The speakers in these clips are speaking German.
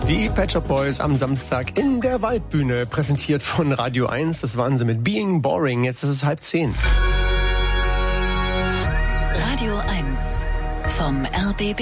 Die Pet Shop Boys am Samstag in der Waldbühne, präsentiert von Radio 1. Das waren sie mit Being Boring. Jetzt ist es 9:30. Radio 1 vom RBB.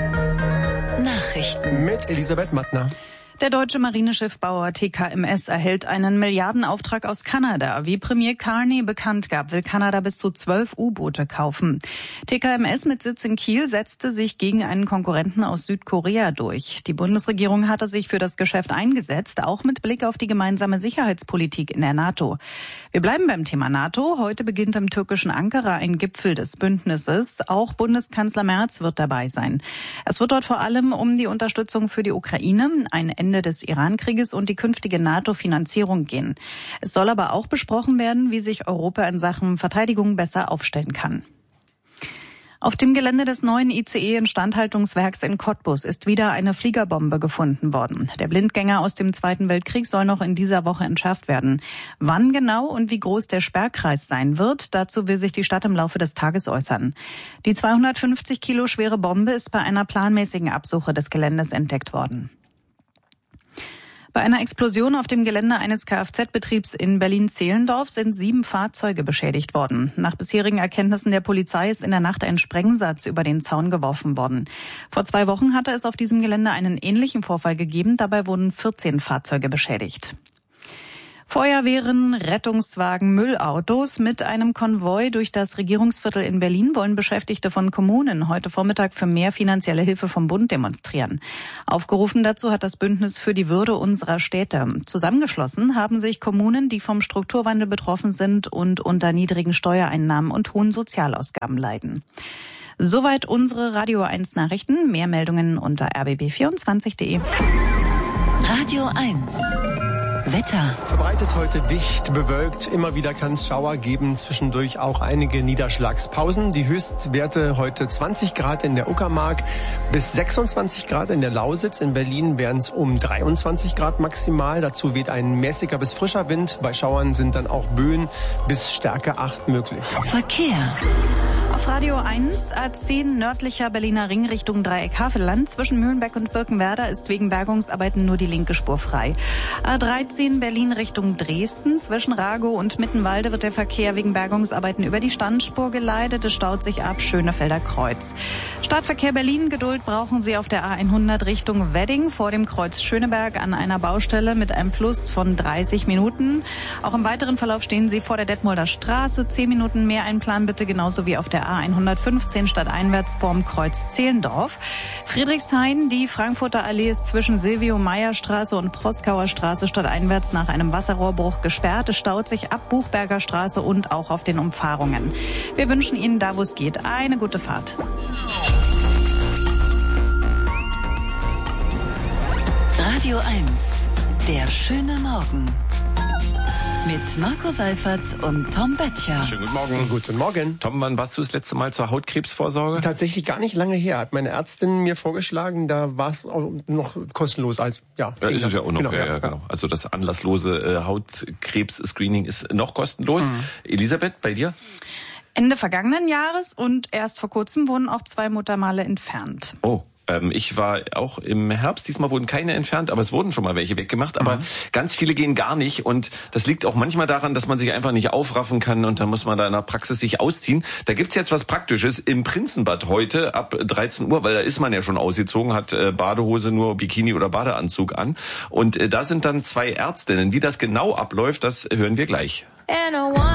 Nachrichten mit Elisabeth Mattner. Der deutsche Marineschiffbauer TKMS erhält einen Milliardenauftrag aus Kanada. Wie Premier Carney bekannt gab, will Kanada bis zu 12 U-Boote kaufen. TKMS mit Sitz in Kiel setzte sich gegen einen Konkurrenten aus Südkorea durch. Die Bundesregierung hatte sich für das Geschäft eingesetzt, auch mit Blick auf die gemeinsame Sicherheitspolitik in der NATO. Wir bleiben beim Thema NATO. Heute beginnt im türkischen Ankara ein Gipfel des Bündnisses. Auch Bundeskanzler Merz wird dabei sein. Es wird dort vor allem um die Unterstützung für die Ukraine, ein Ende des Iran-Krieges und die künftige NATO-Finanzierung gehen. Es soll aber auch besprochen werden, wie sich Europa in Sachen Verteidigung besser aufstellen kann. Auf dem Gelände des neuen ICE-Instandhaltungswerks in Cottbus ist wieder eine Fliegerbombe gefunden worden. Der Blindgänger aus dem Zweiten Weltkrieg soll noch in dieser Woche entschärft werden. Wann genau und wie groß der Sperrkreis sein wird, dazu will sich die Stadt im Laufe des Tages äußern. Die 250 Kilo schwere Bombe ist bei einer planmäßigen Absuche des Geländes entdeckt worden. Bei einer Explosion auf dem Gelände eines Kfz-Betriebs in Berlin-Zehlendorf sind 7 Fahrzeuge beschädigt worden. Nach bisherigen Erkenntnissen der Polizei ist in der Nacht ein Sprengsatz über den Zaun geworfen worden. Vor 2 Wochen hatte es auf diesem Gelände einen ähnlichen Vorfall gegeben. Dabei wurden 14 Fahrzeuge beschädigt. Feuerwehren, Rettungswagen, Müllautos mit einem Konvoi durch das Regierungsviertel in Berlin wollen Beschäftigte von Kommunen heute Vormittag für mehr finanzielle Hilfe vom Bund demonstrieren. Aufgerufen dazu hat das Bündnis für die Würde unserer Städte. Zusammengeschlossen haben sich Kommunen, die vom Strukturwandel betroffen sind und unter niedrigen Steuereinnahmen und hohen Sozialausgaben leiden. Soweit unsere Radio 1 Nachrichten. Mehr Meldungen unter rbb24.de. Radio 1 Wetter. Verbreitet heute dicht bewölkt. Immer wieder kann es Schauer geben, zwischendurch auch einige Niederschlagspausen. Die Höchstwerte heute 20 Grad in der Uckermark bis 26 Grad in der Lausitz. In Berlin wären es um 23 Grad maximal. Dazu weht ein mäßiger bis frischer Wind. Bei Schauern sind dann auch Böen bis Stärke 8 möglich. Verkehr. Auf Radio 1 A10 nördlicher Berliner Ring Richtung Dreieck Havelland. Zwischen Mühlenbeck und Birkenwerder ist wegen Bergungsarbeiten nur die linke Spur frei. A13 Berlin Richtung Dresden. Zwischen Ragow und Mittenwalde wird der Verkehr wegen Bergungsarbeiten über die Standspur geleitet. Es staut sich ab Schönefelder Kreuz. Stadtverkehr Berlin, Geduld brauchen Sie auf der A100 Richtung Wedding vor dem Kreuz Schöneberg an einer Baustelle mit einem Plus von 30 Minuten. Auch im weiteren Verlauf stehen Sie vor der Detmolder Straße. 10 Minuten mehr einplanen bitte, genauso wie auf der A115 stadteinwärts vorm Kreuz Zehlendorf. Friedrichshain, die Frankfurter Allee ist zwischen Silvio-Meyer-Straße und Proskauer Straße stadteinwärts nach einem Wasserrohrbruch gesperrt. Es staut sich ab Buchberger Straße und auch auf den Umfahrungen. Wir wünschen Ihnen da, wo es geht, eine gute Fahrt. Radio 1, der schöne Morgen. Mit Marco Seifert und Tom Böttcher. Schönen guten Morgen. Guten Morgen. Tom, wann warst du das letzte Mal zur Hautkrebsvorsorge? Tatsächlich gar nicht lange her. Hat meine Ärztin mir vorgeschlagen, da war es auch noch kostenlos. Als ja, ist es ja auch noch. Genau, Genau. Also das anlasslose Hautkrebs-Screening ist noch kostenlos. Elisabeth, bei dir? Ende vergangenen Jahres und erst vor kurzem wurden auch 2 Muttermale entfernt. Oh. Ich war auch im Herbst, diesmal wurden keine entfernt, aber es wurden schon mal welche weggemacht, aber ganz viele gehen gar nicht und das liegt auch manchmal daran, dass man sich einfach nicht aufraffen kann und dann muss man da in der Praxis sich ausziehen. Da gibt's jetzt was Praktisches im Prinzenbad heute ab 13 Uhr, weil da ist man ja schon ausgezogen, hat Badehose, nur Bikini oder Badeanzug an und da sind dann 2 Ärztinnen. Wie das genau abläuft, das hören wir gleich.